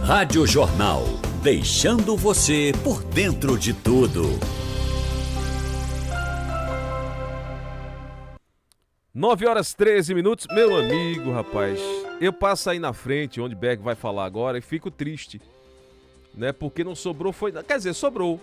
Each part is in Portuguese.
Rádio Jornal, deixando você por dentro de tudo. 9h13. Meu amigo, rapaz, eu passo aí na frente, onde Berg vai falar agora, e fico triste, né? Porque não sobrou, quer dizer, sobrou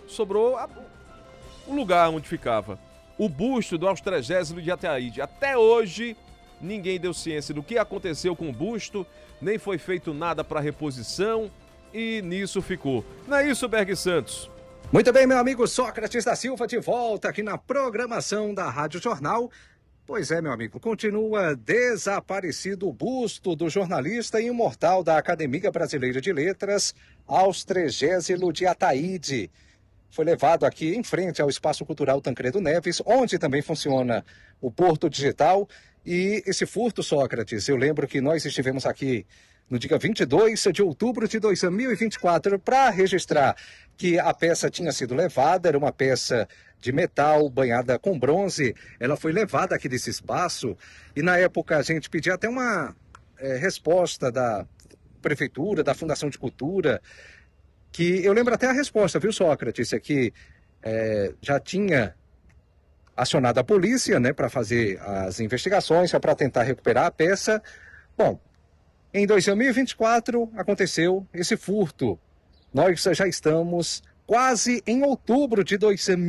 o lugar onde ficava o busto do Austrégésilo de Ataíde. Até hoje, ninguém deu ciência do que aconteceu com o busto, nem foi feito nada para reposição, e nisso ficou. Não é isso, Berg Santos? Muito bem, meu amigo Sócrates da Silva, de volta aqui na programação da Rádio Jornal. Pois é, meu amigo, continua desaparecido o busto do jornalista e imortal da Academia Brasileira de Letras, Austrégésilo de Ataíde. Foi levado aqui em frente ao Espaço Cultural Tancredo Neves, onde também funciona o Porto Digital. E esse furto, Sócrates, eu lembro que nós estivemos aqui no dia 22 de outubro de 2024 para registrar que a peça tinha sido levada, era uma peça de metal banhada com bronze. Ela foi levada aqui desse espaço e na época a gente pedia até uma resposta da Prefeitura, da Fundação de Cultura, que eu lembro até a resposta, viu, Sócrates, que já tinha acionado a polícia, né, para fazer as investigações, para tentar recuperar a peça. Bom, em 2024 aconteceu esse furto. Nós já estamos quase em outubro de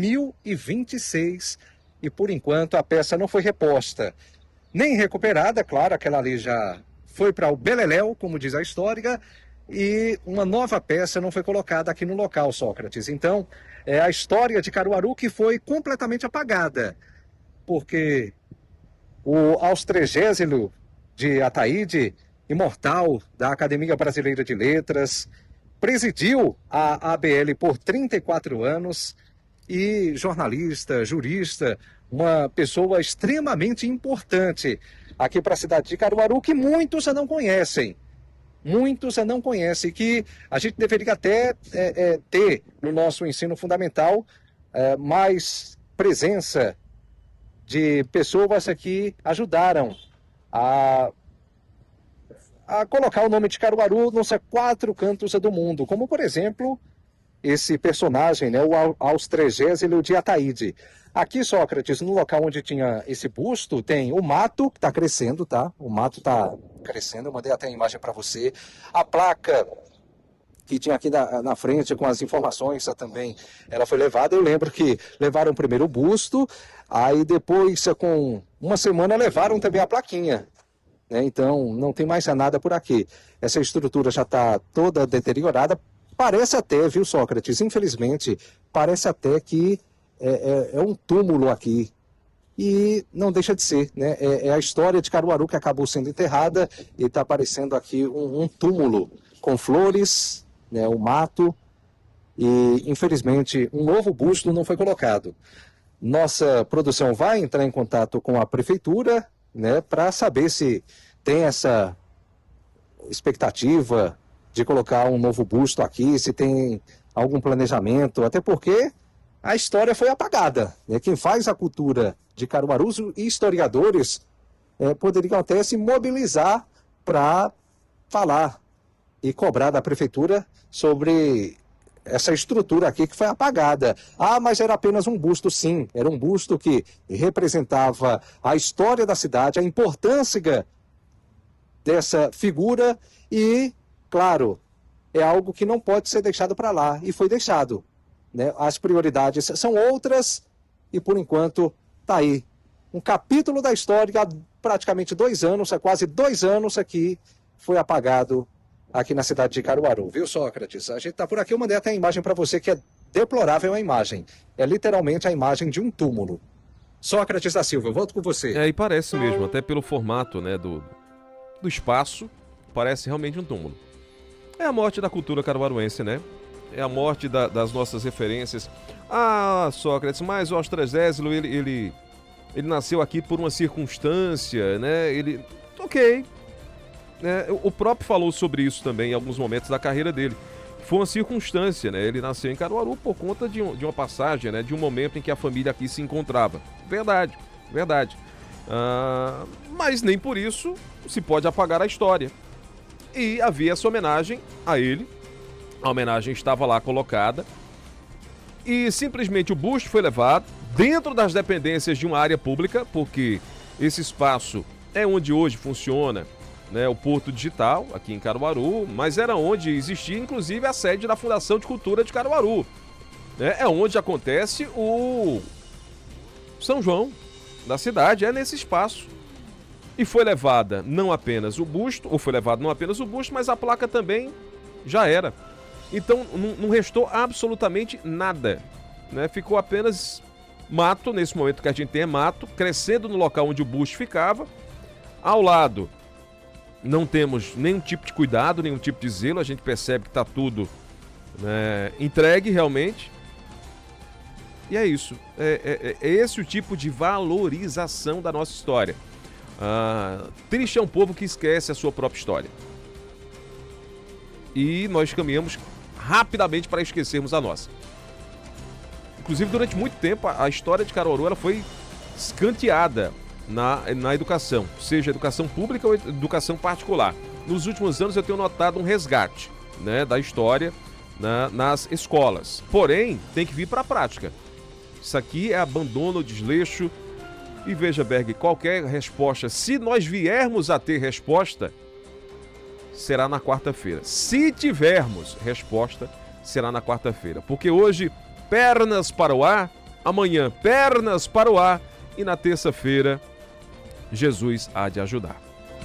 2026 e, por enquanto, a peça não foi reposta. Nem recuperada, claro, aquela ali já foi para o beleléu, como diz a história, e uma nova peça não foi colocada aqui no local, Sócrates. Então, é a história de Caruaru que foi completamente apagada, porque o Austrégésilo de Ataíde, imortal da Academia Brasileira de Letras, presidiu a ABL por 34 anos e jornalista, jurista, uma pessoa extremamente importante aqui para a cidade de Caruaru, que muitos não conhecem. Muitos não conhecem, que a gente deveria até ter no nosso ensino fundamental mais presença de pessoas que ajudaram a colocar o nome de Caruaru nos 4 cantos do mundo, como, por exemplo, esse personagem, né, o Austrégésilo de Ataíde. Aqui, Sócrates, no local onde tinha esse busto, tem o mato, que está crescendo, tá? O mato está crescendo, eu mandei até a imagem para você. A placa que tinha aqui na frente com as informações também, ela foi levada. Eu lembro que levaram primeiro o busto, aí depois, com uma semana, levaram também a plaquinha. Então, não tem mais nada por aqui. Essa estrutura já está toda deteriorada. Parece até, viu, Sócrates? Infelizmente, parece até que é um túmulo aqui. E não deixa de ser, né? É a história de Caruaru que acabou sendo enterrada e está aparecendo aqui um túmulo com flores, né, o mato. E, infelizmente, um novo busto não foi colocado. Nossa produção vai entrar em contato com a Prefeitura, né, para saber se tem essa expectativa de colocar um novo busto aqui, se tem algum planejamento, até porque a história foi apagada, né? Quem faz a cultura de Caruaru e historiadores poderiam até se mobilizar para falar e cobrar da Prefeitura sobre essa estrutura aqui que foi apagada. Ah, mas era apenas um busto, sim. Era um busto que representava a história da cidade, a importância dessa figura e, claro, é algo que não pode ser deixado para lá. E foi deixado, né? As prioridades são outras e, por enquanto, está aí. Um capítulo da história, há praticamente 2 anos, há quase 2 anos aqui, foi apagado aqui na cidade de Caruaru, viu, Sócrates? A gente está por aqui, eu mandei até a imagem para você, que é deplorável a imagem. É literalmente a imagem de um túmulo. Sócrates da Silva, eu volto com você. E parece mesmo, até pelo formato, né, do espaço, parece realmente um túmulo. É a morte da cultura caruaruense, né? É a morte das nossas referências. Ah, Sócrates, mas o Austrégésilo, ele nasceu aqui por uma circunstância, né? Ok. O próprio falou sobre isso também em alguns momentos da carreira dele. Foi uma circunstância, né? Ele nasceu em Caruaru por conta de uma passagem, né? De um momento em que a família aqui se encontrava. Verdade. Mas nem por isso se pode apagar a história. E havia essa homenagem a ele, A homenagem estava lá colocada e simplesmente o busto foi levado dentro das dependências de uma área pública, porque esse espaço é onde hoje funciona, né, o Porto Digital, aqui em Caruaru, mas era onde existia inclusive a sede da Fundação de Cultura de Caruaru. Né? É onde acontece o São João da cidade, é nesse espaço. E foi levada não apenas o busto, mas a placa também já era. Então não restou absolutamente nada, né? Ficou apenas mato, nesse momento que a gente tem é mato, crescendo no local onde o busto ficava. Ao lado, não temos nenhum tipo de cuidado, nenhum tipo de zelo, a gente percebe que está tudo, né, entregue realmente. E é isso, é esse o tipo de valorização da nossa história. Triste é um povo que esquece a sua própria história. E nós caminhamos rapidamente para esquecermos a nossa. Inclusive, durante muito tempo, a história de Caruaru ela foi escanteada na educação, seja educação pública ou educação particular. Nos últimos anos eu tenho notado um resgate, né, da história nas escolas. Porém, tem que vir para a prática. Isso aqui é abandono, desleixo. E veja, Berg, qualquer resposta, se nós viermos a ter resposta, será na quarta-feira. Se tivermos resposta, será na quarta-feira. Porque hoje, pernas para o ar, amanhã, pernas para o ar, e na terça-feira, Jesus há de ajudar.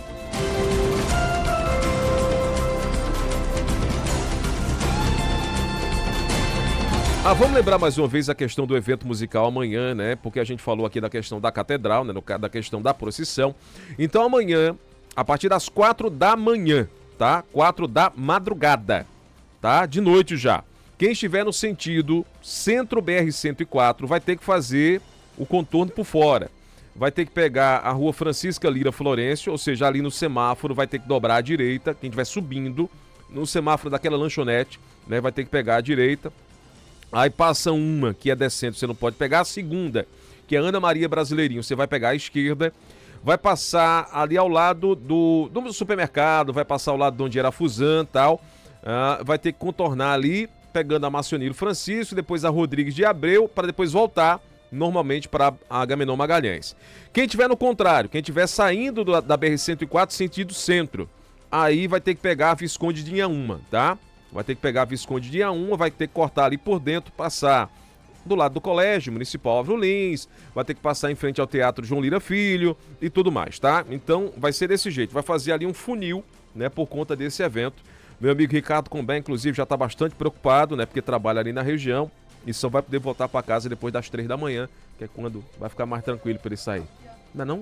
Vamos lembrar mais uma vez a questão do evento musical amanhã, né? Porque a gente falou aqui da questão da catedral, né? Da questão da procissão. Então amanhã, a partir das 4 da manhã, tá? 4 da madrugada, tá? De noite já. Quem estiver no sentido Centro BR-104 vai ter que fazer o contorno por fora. Vai ter que pegar a rua Francisca Lira Florencio, ou seja, ali no semáforo vai ter que dobrar à direita. Quem estiver subindo no semáforo daquela lanchonete, né? Vai ter que pegar à direita. Aí passa uma que é descendo, você não pode pegar. A segunda, que é Ana Maria Brasileirinho, você vai pegar à esquerda. Vai passar ali ao lado do supermercado, vai passar ao lado de onde era a Fusan e tal. Vai ter que contornar ali, pegando a Marcionílio Francisco, depois a Rodrigues de Abreu, para depois voltar normalmente para a Agamenon Magalhães. Quem tiver no contrário, quem tiver saindo da BR-104 sentido centro, aí vai ter que pegar a Visconde de Inhaúma, tá? Vai ter que pegar a Visconde de Inhaúma, vai ter que cortar ali por dentro, passar do lado do Colégio Municipal Álvaro Lins, vai ter que passar em frente ao Teatro João Lira Filho e tudo mais, tá? Então vai ser desse jeito, vai fazer ali um funil, né, por conta desse evento. Meu amigo Ricardo Combé, inclusive, já está bastante preocupado, né, porque trabalha ali na região e só vai poder voltar para casa depois das 3 da manhã, que é quando vai ficar mais tranquilo para ele sair. Não é não?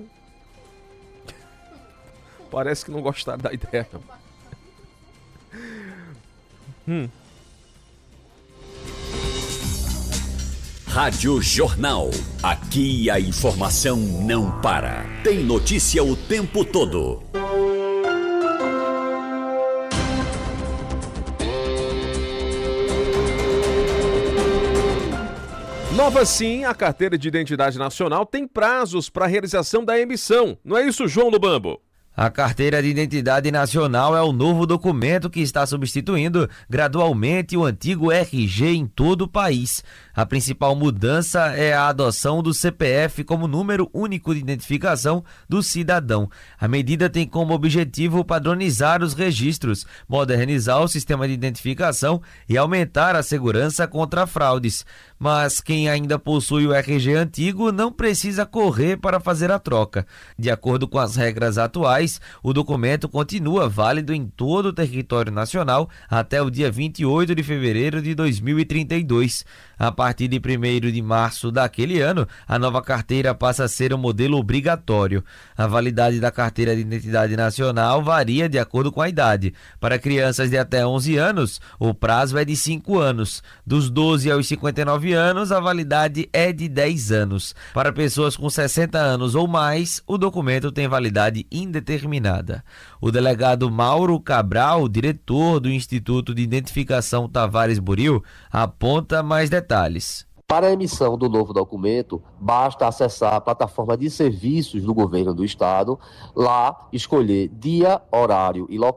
Parece que não gostaram da ideia, não. Rádio Jornal. Aqui a informação não para. Tem notícia o tempo todo. Nova sim, a carteira de identidade nacional tem prazos para a realização da emissão. Não é isso, João Lubambo? A Carteira de Identidade Nacional é o novo documento que está substituindo gradualmente o antigo RG em todo o país. A principal mudança é a adoção do CPF como número único de identificação do cidadão. A medida tem como objetivo padronizar os registros, modernizar o sistema de identificação e aumentar a segurança contra fraudes. Mas quem ainda possui o RG antigo não precisa correr para fazer a troca. De acordo com as regras atuais, o documento continua válido em todo o território nacional até o dia 28 de fevereiro de 2032. A partir de 1º de março daquele ano, a nova carteira passa a ser um modelo obrigatório. A validade da Carteira de Identidade Nacional varia de acordo com a idade. Para crianças de até 11 anos, o prazo é de 5 anos. Dos 12 aos 59 anos, a validade é de 10 anos. Para pessoas com 60 anos ou mais, o documento tem validade indeterminada. O delegado Mauro Cabral, diretor do Instituto de Identificação Tavares Buril, aponta mais detalhes. Para a emissão do novo documento, basta acessar a plataforma de serviços do governo do estado, lá escolher dia, horário e local